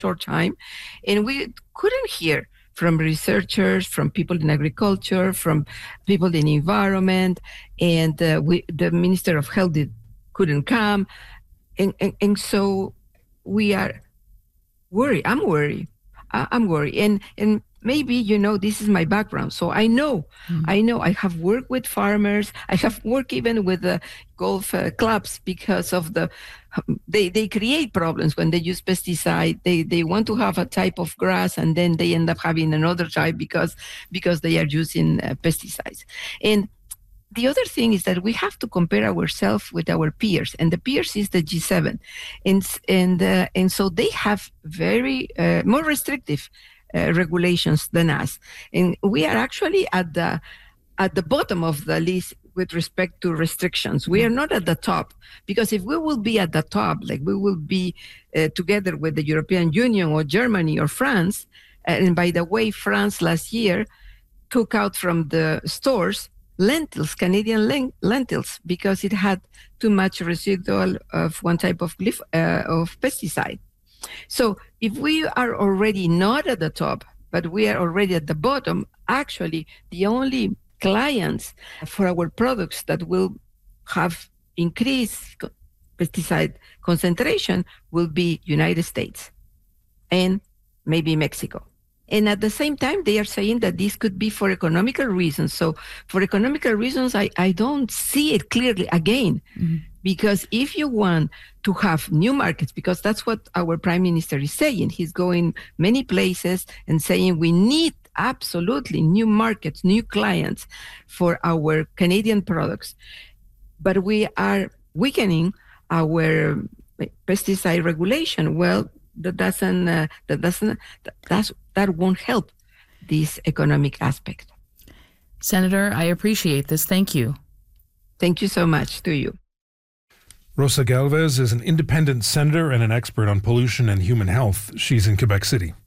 short time. And we couldn't hear from researchers, from people in agriculture, from people in environment, and the Minister of Health couldn't come. And so we are worried. I'm worried. I'm worried. And maybe, this is my background. So I know I have worked with farmers. I have worked even with the golf clubs because of they create problems when they use pesticide. They want to have a type of grass and then they end up having another type because they are using pesticides. And the other thing is that we have to compare ourselves with our peers, and the peers is the G7, and so they have very more restrictive regulations than us, and we are actually at the bottom of the list with respect to restrictions. We are not at the top, because if we will be at the top, like we will be together with the European Union or Germany or France, and by the way, France last year took out from the stores lentils, Canadian lentils, because it had too much residual of one type of pesticide. So if we are already not at the top, but we are already at the bottom, actually the only clients for our products that will have increased pesticide concentration will be United States and maybe Mexico. And at the same time, they are saying that this could be for economical reasons. So for economical reasons, I don't see it clearly again. Mm-hmm. Because if you want to have new markets, because that's what our prime minister is saying, he's going many places and saying we need absolutely new markets, new clients for our Canadian products. But we are weakening our pesticide regulation. Well, that won't help this economic aspect. Senator, I appreciate this. Thank you. Thank you so much to you. Rosa Galvez is an independent senator and an expert on pollution and human health. She's in Quebec City.